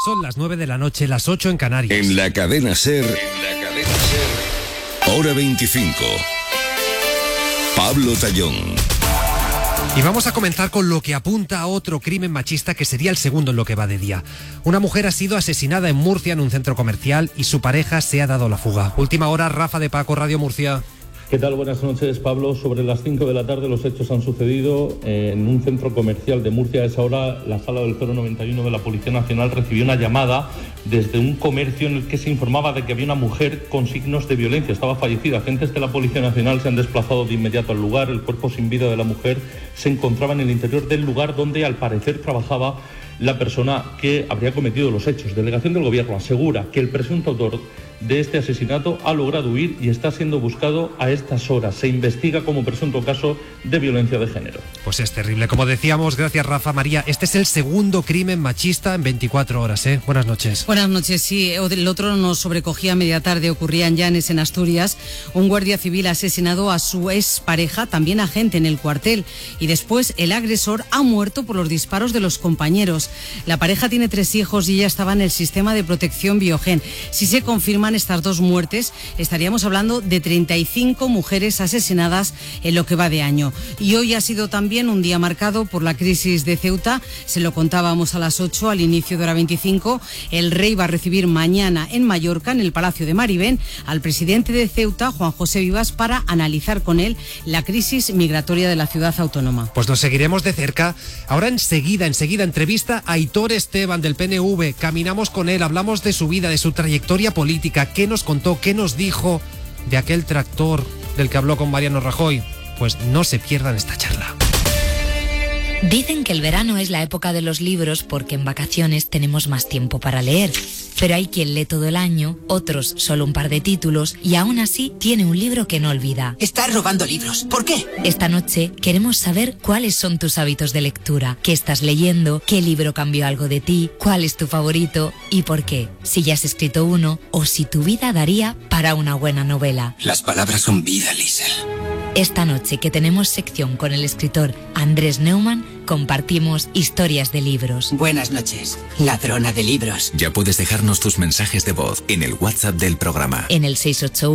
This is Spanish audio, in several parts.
Son las 9 de la noche, las 8 en Canarias. En la cadena SER, Hora 25. Pablo Tallón. Y vamos a comenzar con lo que apunta a otro crimen machista que sería el segundo en lo que va de día. Una mujer ha sido asesinada en Murcia en un centro comercial y su pareja se ha dado la fuga. Última hora, Rafa de Paco, Radio Murcia. ¿Qué tal? Buenas noches, Pablo. Sobre las 5 de la tarde los hechos han sucedido en un centro comercial de Murcia. A esa hora la sala del 091 de la Policía Nacional recibió una llamada desde un comercio en el que se informaba de que había una mujer con signos de violencia. Estaba fallecida. Agentes de la Policía Nacional se han desplazado de inmediato al lugar. El cuerpo sin vida de la mujer se encontraba en el interior del lugar donde al parecer trabajaba la persona que habría cometido los hechos. Delegación del Gobierno asegura que el presunto autor de este asesinato ha logrado huir y está siendo buscado a estas horas. Se investiga como presunto caso de violencia de género. Pues es terrible. Como decíamos, gracias Rafa. María, este es el segundo crimen machista en 24 horas, ¿eh? Buenas noches. Buenas noches, sí. El otro nos sobrecogía a media tarde. Ocurría en Llanes, en Asturias. Un guardia civil ha asesinado a su expareja, también agente en el cuartel. Y después el agresor ha muerto por los disparos de los compañeros. La pareja tiene 3 hijos y ella estaba en el sistema de protección Biogen. Si se confirman estas 2 muertes, estaríamos hablando de 35 mujeres asesinadas en lo que va de año. Y hoy ha sido también un día marcado por la crisis de Ceuta. Se lo contábamos a las 8 al inicio de Hora 25. El rey va a recibir mañana en Mallorca, en el Palacio de Maribén, al presidente de Ceuta, Juan José Vivas, para analizar con él la crisis migratoria de la ciudad autónoma. Pues lo seguiremos de cerca. Ahora enseguida, entrevista a Aitor Esteban del PNV. Caminamos con él, hablamos de su vida, de su trayectoria política. ¿Qué nos contó? ¿Qué nos dijo de aquel tractor del que habló con Mariano Rajoy? Pues no se pierdan esta charla. Dicen que el verano es la época de los libros porque en vacaciones tenemos más tiempo para leer. Pero hay quien lee todo el año, otros solo un par de títulos y aún así tiene un libro que no olvida. Estás robando libros. ¿Por qué? Esta noche queremos saber cuáles son tus hábitos de lectura, qué estás leyendo, qué libro cambió algo de ti, cuál es tu favorito y por qué. Si ya has escrito uno o si tu vida daría para una buena novela. Las palabras son vida, Liesl. Esta noche que tenemos sección con el escritor Andrés Neumann, compartimos historias de libros. Buenas noches, ladrona de libros. Ya puedes dejarnos tus mensajes de voz en el WhatsApp del programa. En el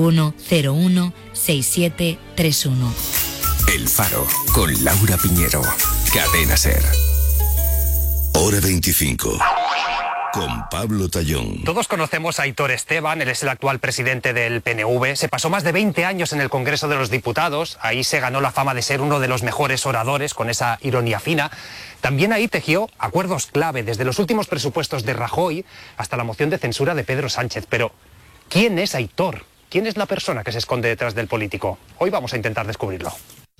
681-01-6731. El Faro, con Laura Piñero. Cadena SER. Hora 25. Con Pablo Tallón. Todos conocemos a Aitor Esteban, él es el actual presidente del PNV. Se pasó más de 20 años en el Congreso de los Diputados. Ahí se ganó la fama de ser uno de los mejores oradores, con esa ironía fina. También ahí tejió acuerdos clave, desde los últimos presupuestos de Rajoy hasta la moción de censura de Pedro Sánchez. Pero, ¿quién es Aitor? ¿Quién es la persona que se esconde detrás del político? Hoy vamos a intentar descubrirlo.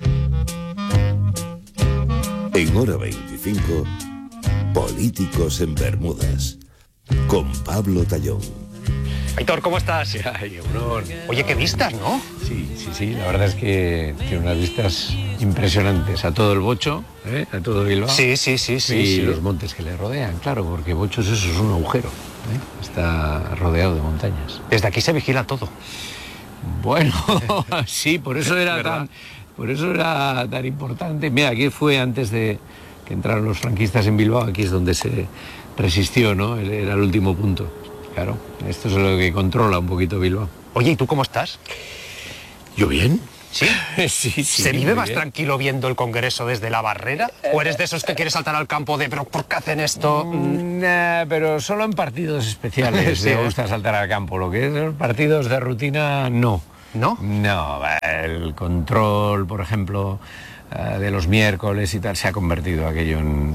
En Hora 25, Políticos en Bermudas, con Pablo Tallón. Aitor, ¿cómo estás? Ay, honor. Oye, qué vistas, ¿no? Sí, la verdad es que tiene unas vistas impresionantes a todo el Bocho, a todo Bilbao. Sí. Y los montes que le rodean, claro, porque Bocho eso es un agujero, está rodeado de montañas. Desde aquí se vigila todo. Bueno, sí, por eso era tan importante. Mira, aquí fue antes de que entraron los franquistas en Bilbao, aquí es donde se resistió, ¿no? Era el último punto. Claro, esto es lo que controla un poquito Bilbao. Oye, ¿y tú cómo estás? ¿Yo bien? ¿Sí? Sí. ¿Se vive más tranquilo viendo el Congreso desde la barrera? ¿O eres de esos que quieres saltar al campo de, pero ¿por qué hacen esto? Pero solo en partidos especiales me gusta saltar al campo. Lo que es los partidos de rutina, no. ¿No? No, el control, por ejemplo, de los miércoles y tal, se ha convertido aquello en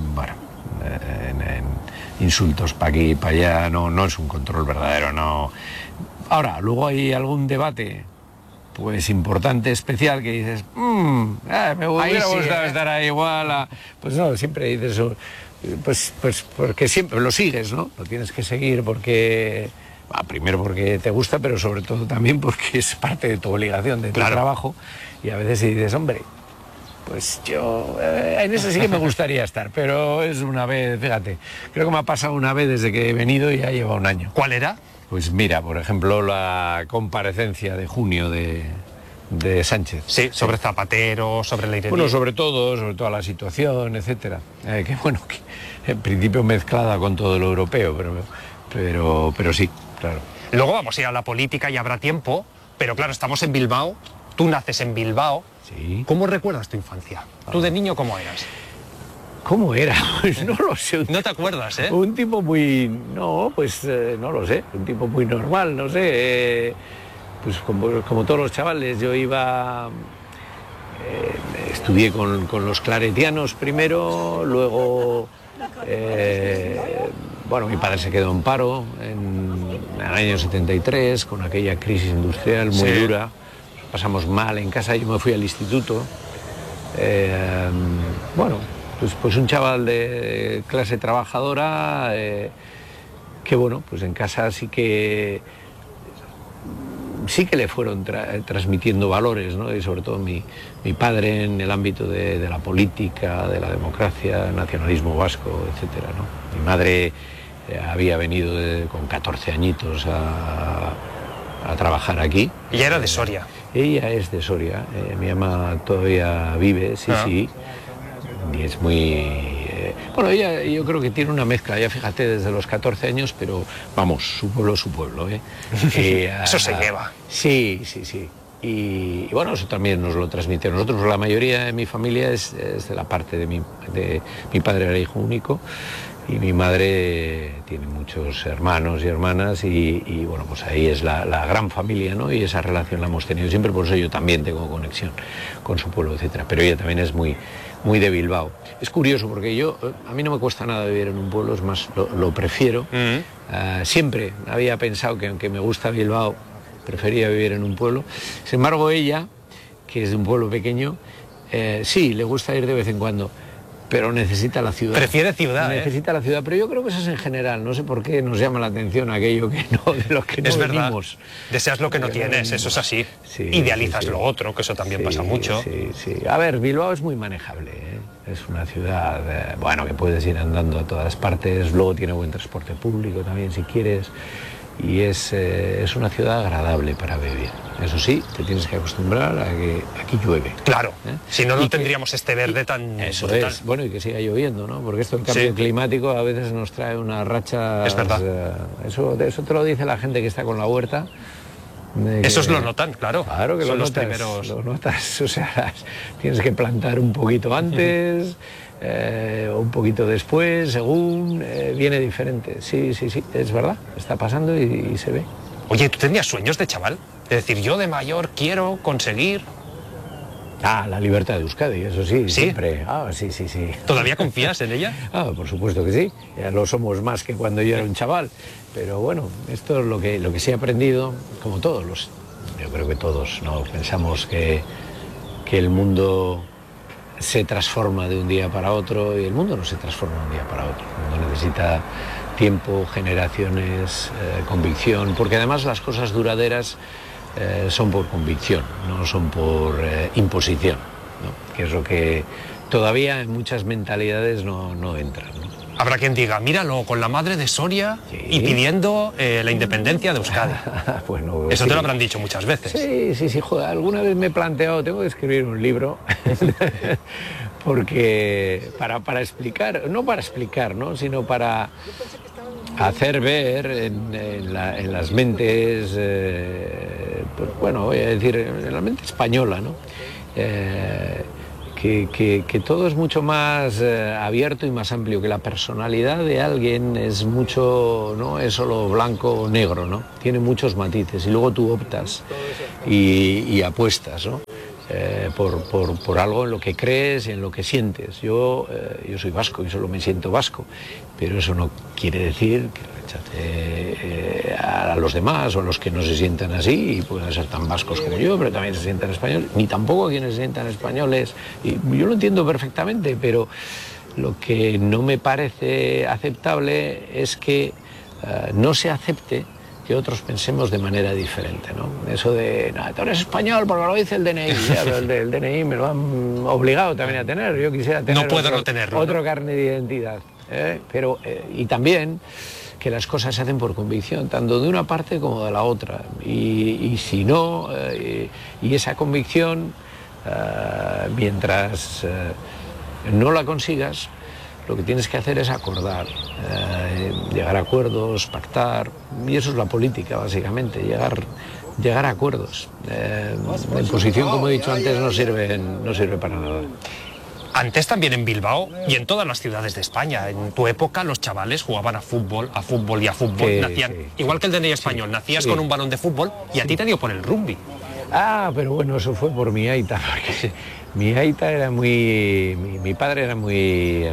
insultos para aquí y para allá. No es un control verdadero, no. Ahora, luego hay algún debate pues importante, especial, que dices me hubiera gustado estar ahí igual pues no, siempre dices eso, pues porque siempre lo sigues, ¿no? Lo tienes que seguir porque primero porque te gusta, pero sobre todo también porque es parte de tu obligación, de tu trabajo, y a veces dices, hombre, pues yo en eso sí que me gustaría estar, pero es una vez, fíjate, creo que me ha pasado una vez desde que he venido y ya lleva un año. ¿Cuál era? Pues mira, por ejemplo, la comparecencia de junio de Sánchez. Sí, sobre Zapatero, sobre la Bueno, sobre toda la situación, etcétera. Que bueno, que en principio mezclada con todo lo europeo, pero sí, claro. Luego vamos a ir a la política y habrá tiempo, pero claro, estamos en Bilbao, tú naces en Bilbao. Sí. ¿Cómo recuerdas tu infancia? ¿Tú de niño cómo eras? ¿Cómo era? Pues no lo sé. No te acuerdas, ¿eh? Un tipo muy... No, pues no lo sé. Un tipo muy normal, no sé. Pues como todos los chavales, yo iba... estudié con los claretianos primero, luego... bueno, mi padre se quedó en paro en el año 73, con aquella crisis industrial muy dura. Pasamos mal en casa, yo me fui al instituto. Bueno, pues un chaval de clase trabajadora que bueno, pues en casa sí que le fueron transmitiendo valores, ¿no? Y sobre todo mi padre en el ámbito de la política, de la democracia, nacionalismo vasco, etcétera, ¿no? Mi madre había venido con 14 añitos a trabajar aquí. Ella era de Soria. Ella es de Soria, mi ama todavía vive, sí, y es muy... bueno, ella yo creo que tiene una mezcla, ya fíjate, desde los 14 años, pero vamos, su pueblo, ¿eh? Eso se lleva. Sí. Y bueno, eso también nos lo transmite. Nosotros, la mayoría de mi familia es de la parte de mi padre era hijo único, y mi madre tiene muchos hermanos y hermanas y bueno, pues ahí es la gran familia, ¿no? Y esa relación la hemos tenido siempre, por eso yo también tengo conexión con su pueblo, etcétera. Pero ella también es muy de Bilbao. Es curioso porque a mí no me cuesta nada vivir en un pueblo, es más, lo prefiero. Siempre había pensado que aunque me gusta Bilbao, prefería vivir en un pueblo. Sin embargo, ella, que es de un pueblo pequeño, sí, le gusta ir de vez en cuando, pero necesita la ciudad. Prefiere ciudad, Necesita la ciudad, pero yo creo que eso es en general. No sé por qué nos llama la atención aquello que no, de lo que no es verdad. venimos. Deseas lo que no tienes, eso es así. Sí, idealizas lo otro, que eso también pasa mucho. Sí. A ver, Bilbao es muy manejable, ¿eh? Es una ciudad, bueno, que puedes ir andando a todas partes, luego tiene buen transporte público también si quieres. Y es una ciudad agradable para vivir. Eso sí, te tienes que acostumbrar a que aquí llueve. Claro, si no, no tendríamos este verde tan eso brutal. Es, bueno, y que siga lloviendo, ¿no? Porque esto, el cambio climático, a veces nos trae una racha... Es verdad. Eso te lo dice la gente que está con la huerta. Esos lo notan, claro. Claro que son lo los notas, primeros. lo notas, o sea, tienes que plantar un poquito antes... un poquito después, según viene diferente. Sí, es verdad, está pasando y se ve. Oye, ¿tú tenías sueños de chaval? Es decir, yo de mayor quiero conseguir... La libertad de Euskadi, eso sí, siempre. Sí. ¿Todavía confías en ella? Por supuesto que sí, ya lo somos más que cuando yo era un chaval. Pero bueno, esto es lo que sí he aprendido, como todos yo creo que todos, ¿no? Pensamos que el mundo se transforma de un día para otro, y el mundo no se transforma de un día para otro. El mundo necesita tiempo, generaciones, convicción, porque además las cosas duraderas son por convicción, no son por imposición, ¿no? Que es lo que todavía en muchas mentalidades no entra, ¿no? Habrá quien diga, míralo, con la madre de Soria y pidiendo la independencia de Euskadi. Bueno, eso te lo habrán dicho muchas veces. Sí, joder, alguna vez me he planteado, tengo que escribir un libro, porque para explicar, no para explicar, ¿no? Sino para hacer ver en las mentes, pues, bueno, voy a decir, en la mente española, ¿no? Que todo es mucho más abierto y más amplio, que la personalidad de alguien es mucho, no es solo blanco o negro, ¿no? Tiene muchos matices y luego tú optas y apuestas, ¿no? Por algo en lo que crees y en lo que sientes. Yo soy vasco y solo me siento vasco, pero eso no quiere decir que rechace a los demás o a los que no se sientan así y puedan ser tan vascos como yo, pero también se sientan españoles, ni tampoco a quienes se sientan españoles. Y yo lo entiendo perfectamente, pero lo que no me parece aceptable es que no se acepte que otros pensemos de manera diferente, ¿no? Eso de, tú eres español porque lo dice el DNI, ya, pero el DNI me lo han obligado también a tener, yo quisiera tener no puedo no tenerlo, otro carnet de identidad, pero y también que las cosas se hacen por convicción, tanto de una parte como de la otra, y si no, y esa convicción, mientras no la consigas, lo que tienes que hacer es acordar, llegar a acuerdos, pactar, y eso es la política básicamente, llegar a acuerdos. La imposición, como he dicho antes, no sirve para nada. Antes también en Bilbao y en todas las ciudades de España. En tu época los chavales jugaban a fútbol y a fútbol. Igual que el DNI español, nacías con un balón de fútbol y a ti te dio por el rugby. Ah, pero bueno, eso fue por mi aita. Mi aita era muy... Mi padre era muy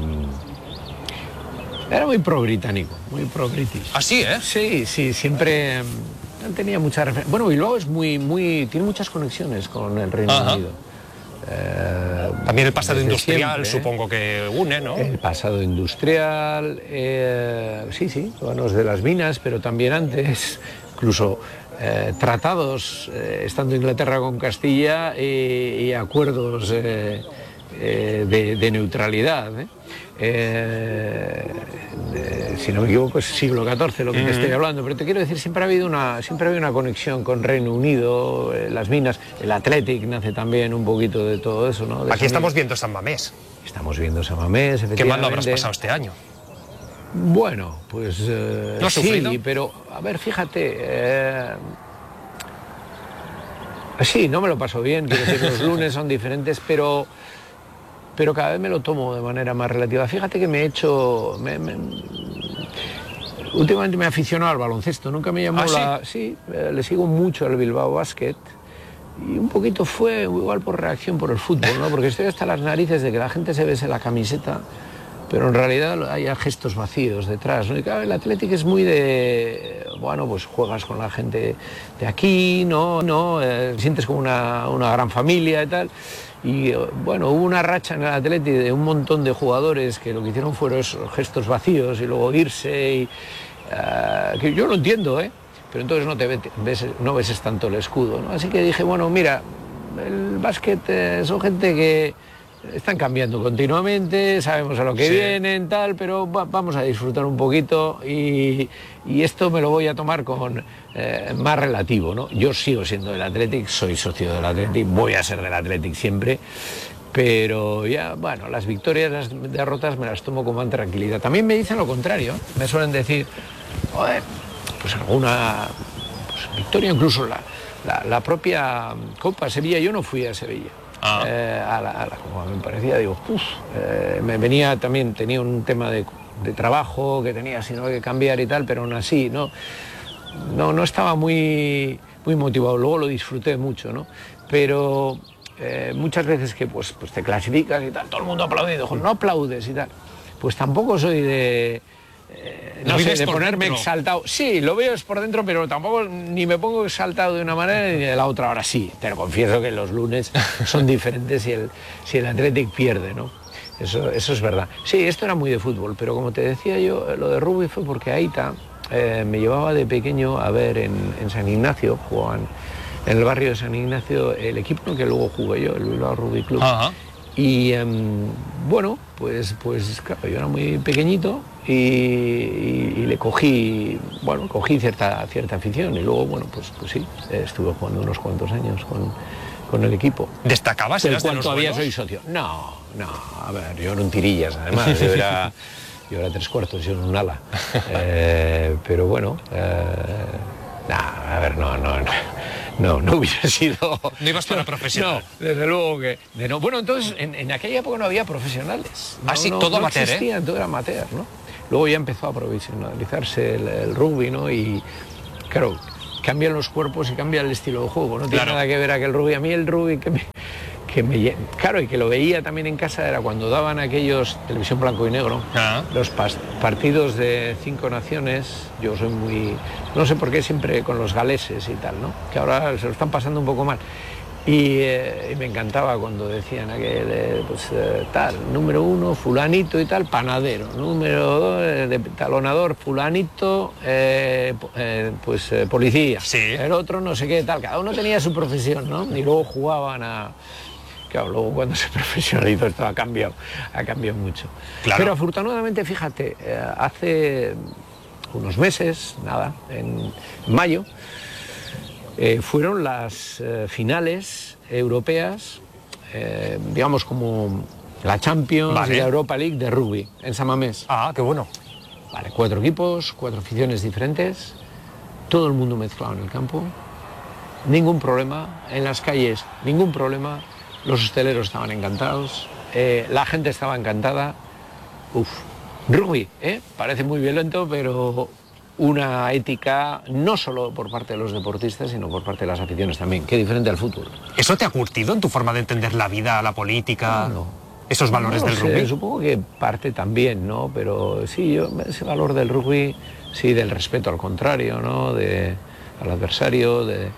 pro-británico, muy pro-british. ¿Ah, sí, eh? Sí, siempre tenía mucha referencia. Bueno, Bilbao es tiene muchas conexiones con el Reino Unido. También el pasado industrial, siempre, supongo que une, ¿no? El pasado industrial, sí, bueno, es de las minas, pero también antes, incluso tratados, estando Inglaterra con Castilla, y acuerdos de neutralidad. Si no me equivoco es siglo XIV lo que te estoy hablando, pero te quiero decir, siempre ha habido una conexión con Reino Unido, las minas, el Athletic nace también un poquito de todo eso, ¿no? Aquí estamos viendo San Mamés. Estamos viendo San Mamés, efectivamente. ¿Qué mal lo habrás pasado este año? Bueno, pues ¿No has sufrido? Sí, pero a ver, fíjate, sí, no me lo paso bien, quiero decir, los lunes son diferentes, pero cada vez me lo tomo de manera más relativa. Fíjate que últimamente me he aficionado al baloncesto, nunca me llamó Sí, le sigo mucho al Bilbao Basket, y un poquito fue igual por reacción por el fútbol, ¿no? Porque estoy hasta las narices de que la gente se bese la camiseta, pero en realidad hay gestos vacíos detrás, ¿no? Y claro, el Athletic es muy de... Bueno, pues juegas con la gente de aquí, sientes como una gran familia y tal. Y bueno, hubo una racha en el Athletic de un montón de jugadores que lo que hicieron fueron esos gestos vacíos y luego irse, que yo lo entiendo, pero entonces no ves tanto el escudo, ¿no? Así que dije, bueno, mira, el básquet son gente que están cambiando continuamente, sabemos a lo que vienen, tal, pero vamos a disfrutar un poquito y esto me lo voy a tomar con más relativo, ¿no? Yo sigo siendo del Athletic, soy socio del Athletic, voy a ser del Athletic siempre, pero ya, bueno, las victorias, las derrotas me las tomo con más tranquilidad. También me dicen lo contrario, me suelen decir, pues alguna victoria, incluso la propia Copa Sevilla, yo no fui a Sevilla. Como me parecía, digo, tenía un tema de trabajo que tenía sino que cambiar y tal, pero aún así no estaba muy motivado. Luego lo disfruté mucho, ¿no? Pero muchas veces que pues te clasificas y tal, todo el mundo aplaude, no aplaudes y tal, pues tampoco soy de de ponerme exaltado. Sí, lo veo es por dentro, pero tampoco ni me pongo exaltado de una manera ni de la otra. Ahora sí, te lo confieso que los lunes son diferentes si el Athletic pierde, ¿no? Eso es verdad. Sí, esto era muy de fútbol, pero como te decía yo, lo de rugby fue porque Aita me llevaba de pequeño a ver en San Ignacio, jugaban en el barrio de San Ignacio, el equipo en el que luego jugué yo, el Bilbao Rugby Club. Ajá. Y bueno, pues claro, yo era muy pequeñito y le cogí cierta afición y luego, bueno, pues sí, estuve jugando unos cuantos años con el equipo. ¿Destacabas? ¿En cuál todavía soy socio? No, a ver, yo era un tirillas, además, yo era 3/4, yo era un ala. Pero bueno, a ver, no hubiera sido... No ibas para profesional. No, desde luego que... No. Bueno, entonces, en aquella época no había profesionales. Todo amateur, existía, todo era amateur, ¿no? Luego ya empezó a profesionalizarse el rugby, ¿no? Y, claro, cambian los cuerpos y cambia el estilo de juego. No tiene nada que ver aquel rugby. A mí el rugby claro, y que lo veía también en casa era cuando daban aquellos, televisión blanco y negro, los partidos de 5 naciones. Yo soy muy, no sé por qué siempre con los galeses y tal, ¿no? Que ahora se lo están pasando un poco mal. Y me encantaba cuando decían aquel, tal, número 1, fulanito y tal, panadero, número 2, de talonador, fulanito, policía, el otro no sé qué, tal, cada uno tenía su profesión, ¿no? Y luego jugaban a... Claro, luego cuando se profesionalizó esto ha cambiado mucho. Claro. Pero afortunadamente, fíjate, hace unos meses, en mayo, fueron las finales europeas, digamos como la Champions Vale. y la Europa League de rugby en San Mamés. Ah, qué bueno. Vale, 4 equipos, 4 aficiones diferentes, todo el mundo mezclado en el campo, ningún problema, en las calles ningún problema, los hosteleros estaban encantados, la gente estaba encantada. Rugby, parece muy violento, pero una ética no solo por parte de los deportistas, sino por parte de las aficiones también, que diferente al fútbol. ¿Eso te ha curtido en tu forma de entender la vida, la política, esos valores del rugby? Supongo que parte también, ¿no? Pero sí, ese valor del rugby, sí, del respeto al contrario, ¿no? Al adversario, de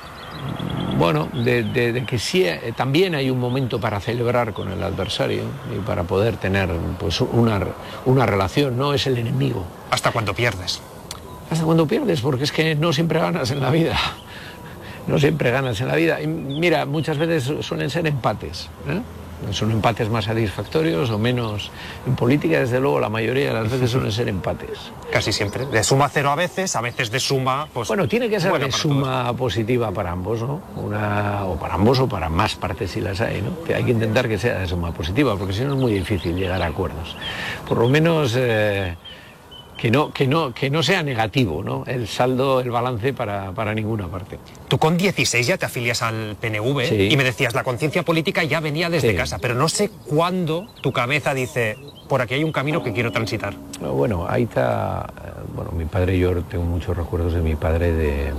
que sí, también hay un momento para celebrar con el adversario y para poder tener pues una relación, no es el enemigo. ¿Hasta cuando pierdes? Hasta cuando pierdes, porque es que no siempre ganas en la vida. No siempre ganas en la vida. Y mira, muchas veces suelen ser empates, ¿eh? Son empates más satisfactorios o menos. En política, desde luego, la mayoría de las veces suelen ser empates. Casi siempre. De suma 0 a veces de suma... Pues, bueno, tiene que ser de suma todos. Positiva para ambos, ¿no? O para ambos o para más partes si las hay, ¿no? Que hay que intentar que sea de suma positiva, porque si no es muy difícil llegar a acuerdos. Por lo menos... Que no sea negativo, ¿no? El saldo, el balance para ninguna parte. Tú con 16 ya te afilias al PNV, sí. Y me decías, la conciencia política ya venía desde casa, pero no sé cuándo tu cabeza dice, por aquí hay un camino que quiero transitar. Bueno, ahí está... Bueno, mi padre, yo tengo muchos recuerdos de mi padre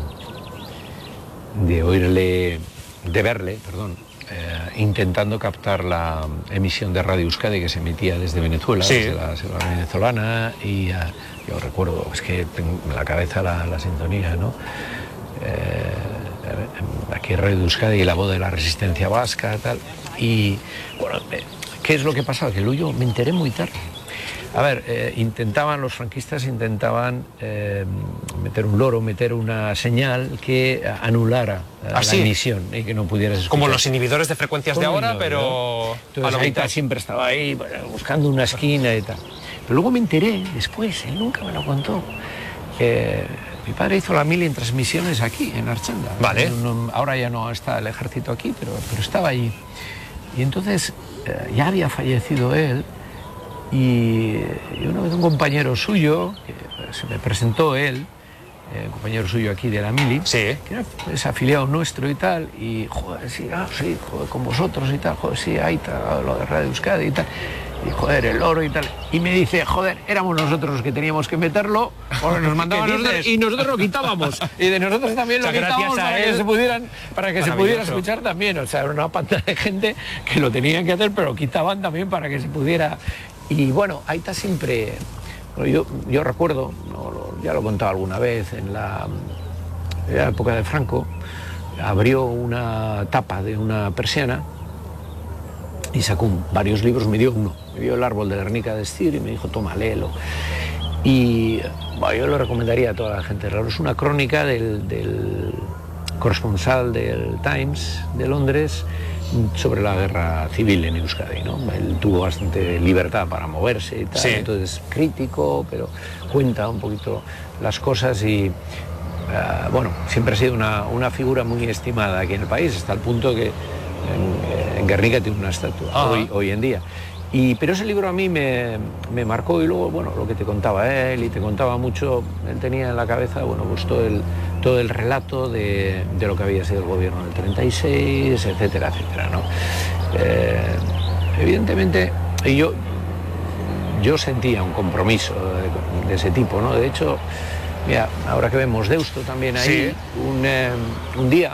de oírle, de verle, intentando captar la emisión de Radio Euskadi que se emitía desde Venezuela, sí. Desde la selva venezolana, y yo recuerdo, es que tengo en la cabeza la sintonía, ¿no? Aquí Radio Euskadi y la voz de la resistencia vasca, tal, y bueno, ¿qué es lo que pasaba? Que yo me enteré muy tarde. A ver, los franquistas intentaban meter un loro, meter una señal que anulara la emisión y que no pudieras escuchar. Como los inhibidores de frecuencias de ahora, pero... Entonces, Aita siempre estaba ahí buscando una esquina y tal. Pero luego me enteré después, él nunca me lo contó, mi padre hizo la mili en transmisiones aquí, en Archanda. Vale. Ahora ya no está el ejército aquí, pero estaba allí. Y entonces ya había fallecido él. Y una vez un compañero suyo, que se me presentó él, un compañero suyo aquí de la mili, sí. Que era pues, afiliado nuestro y tal, y joder, sí, joder, con vosotros y tal, joder, sí, ahí está, lo de Radio Euskadi y tal, y joder, el oro y tal, y me dice, joder, éramos nosotros los que teníamos que meterlo, porque nos mandaban nosotros, y nosotros lo quitábamos, y de nosotros también lo quitábamos para que se pudiera escuchar también, o sea, era una pantalla de gente que lo tenían que hacer, pero lo quitaban también para que se pudiera. Y bueno, ahí está siempre... Yo recuerdo, ya lo he contado alguna vez, en la época de Franco, abrió una tapa de una persiana y sacó varios libros, me dio uno. Me dio El árbol de Guernica de Stier y me dijo, toma, léelo. Y bueno, yo lo recomendaría a toda la gente. Es una crónica del corresponsal del Times de Londres sobre la guerra civil en Euskadi, ¿no? Él tuvo bastante libertad para moverse y tal, sí. Entonces crítico, pero cuenta un poquito las cosas y bueno, siempre ha sido una figura muy estimada aquí en el país, hasta el punto que en Guernica tiene una estatua hoy en día. Pero ese libro a mí me marcó y luego, bueno, lo que te contaba él y te contaba mucho, él tenía en la cabeza, bueno, pues todo el relato de lo que había sido el gobierno del 36, etcétera, etcétera, ¿no? Evidentemente, yo sentía un compromiso de ese tipo, ¿no? De hecho, mira, ahora que vemos Deusto también ahí, sí. Un día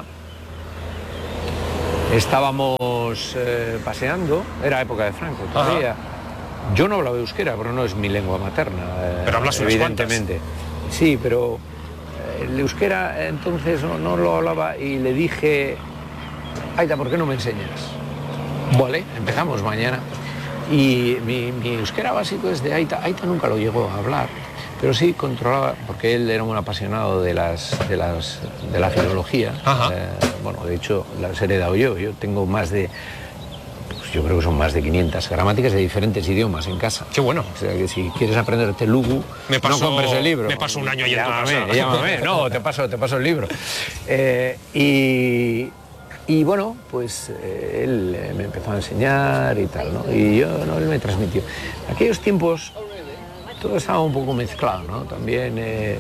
estábamos paseando, era época de Franco todavía. Yo no hablaba euskera, pero no es mi lengua materna. Pero hablas evidentemente. Sí, pero el euskera entonces no lo hablaba y le dije, Aita, ¿por qué no me enseñas? Vale, empezamos mañana. Y mi euskera básico es de Aita. Aita nunca lo llegó a hablar, pero sí controlaba, porque él era un apasionado de la filología. Bueno, de hecho, las he heredado yo. Yo tengo más de, pues yo creo que son más de 500 gramáticas de diferentes idiomas en casa. Qué bueno. O sea, que si quieres aprender telugu, no compres el libro. Me paso un año llámame. No, te paso el libro. Y Y bueno, pues él me empezó a enseñar y tal, ¿no? Y yo, no, él me transmitió. En aquellos tiempos todo estaba un poco mezclado, ¿no? También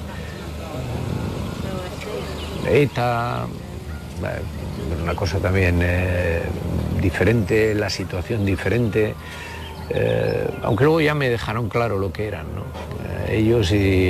ETA, una cosa también diferente, la situación diferente, aunque luego ya me dejaron claro lo que eran, ¿no? Ellos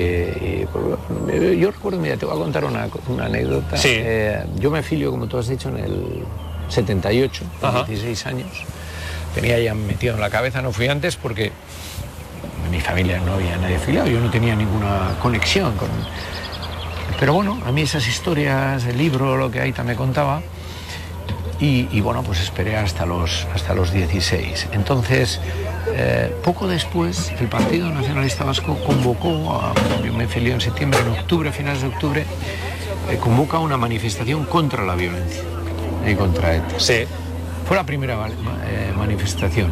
yo recuerdo, mira, te voy a contar una anécdota. Sí. Yo me afilio, como tú has dicho, en el 78, con 16 años. Tenía ya metido en la cabeza, no fui antes porque en mi familia no había nadie afiliado, yo no tenía ninguna conexión con... Pero bueno, a mí esas historias, el libro, lo que Aita me contaba, y bueno, pues esperé hasta los 16. Entonces, poco después, el Partido Nacionalista Vasco convocó, yo me afilié en septiembre, en octubre, a finales de octubre, convoca una manifestación contra la violencia y contra ETA. Sí. Fue la primera manifestación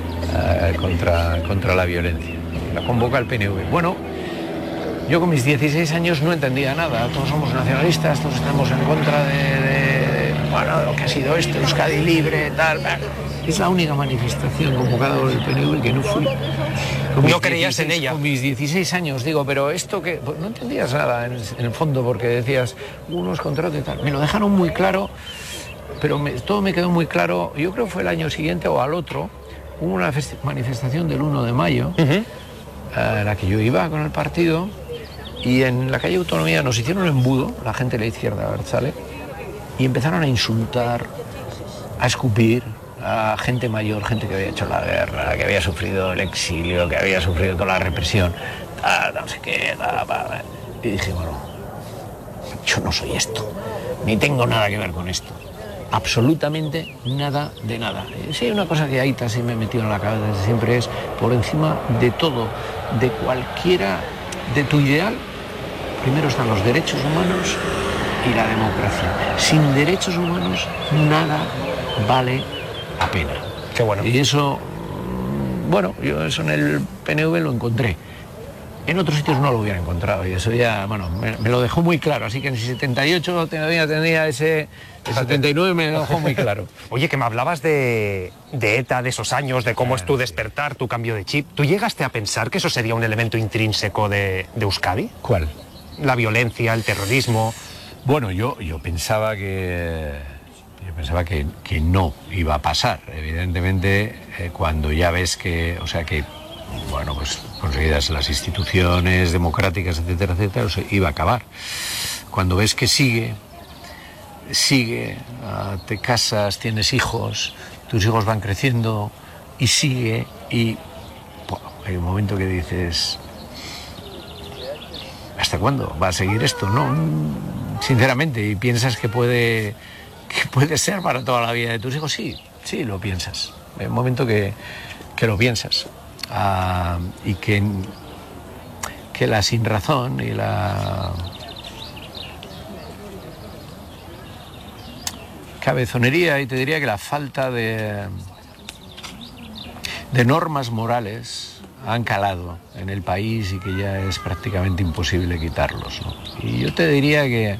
contra la violencia. La convoca el PNV. Bueno, yo con mis 16 años no entendía nada. Todos somos nacionalistas, todos estamos en contra de lo que ha sido esto, Euskadi libre, tal. Es la única manifestación convocada por el PNV que no fui. No creías en ella. Con mis 16 años, digo, pero esto que... Pues no entendías nada en el fondo, porque decías, unos contra otros y tal. Me lo dejaron muy claro, pero todo me quedó muy claro. Yo creo que fue el año siguiente o al otro, hubo una manifestación del 1 de mayo, a la que yo iba con el partido, y en la calle Autonomía nos hicieron un embudo, la gente de la izquierda, ¿sale? Y empezaron a insultar, a escupir a gente mayor, gente que había hecho la guerra, que había sufrido el exilio, que había sufrido toda la represión, no sé qué, y dije, bueno, yo no soy esto, ni tengo nada que ver con esto, absolutamente nada de nada. Sí, una cosa que Aita sí me ha metido en la cabeza desde siempre es, por encima de todo, de cualquiera, de tu ideal, primero están los derechos humanos y la democracia. Sin derechos humanos nada vale la pena. Qué bueno. Y eso, bueno, yo eso en el PNV lo encontré. En otros sitios no lo hubiera encontrado y eso ya, bueno, me lo dejó muy claro. Así que en el 78 tendría ese... El 79 me lo dejó muy claro. Oye, que me hablabas de ETA, de esos años, de cómo es tu despertar, tu cambio de chip. ¿Tú llegaste a pensar que eso sería un elemento intrínseco de Euskadi? ¿Cuál? La violencia, el terrorismo. Bueno, yo pensaba que no iba a pasar. Evidentemente, cuando ya ves que, o sea, que, bueno, pues conseguidas las instituciones democráticas, etcétera, etcétera, o sea, iba a acabar. Cuando ves que sigue, te casas, tienes hijos, tus hijos van creciendo y sigue, y bueno, hay un momento que dices, ¿hasta cuándo va a seguir esto? No, sinceramente, y piensas que puede ser para toda la vida de tus hijos. Sí lo piensas. Hay un momento que lo piensas, y que la sinrazón y la cabezonería, y te diría que la falta de normas morales han calado en el país y que ya es prácticamente imposible quitarlos, ¿no? Y yo te diría que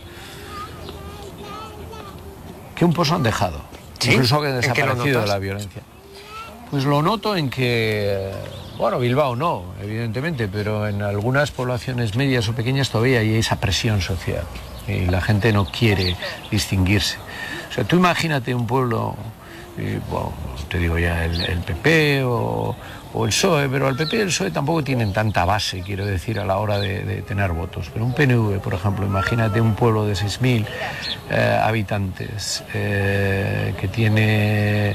un pozo han dejado, ¿sí? Incluso que han desaparecido ¿En qué lo notas? la violencia. Pues lo noto en que, bueno, Bilbao no, evidentemente, pero en algunas poblaciones medias o pequeñas todavía hay esa presión social y la gente no quiere distinguirse. O sea, tú imagínate un pueblo, bueno, te digo ya el PP o el PSOE, pero el PP y el PSOE tampoco tienen tanta base, quiero decir, a la hora de tener votos. Pero un PNV, por ejemplo, imagínate un pueblo de 6.000 habitantes que tiene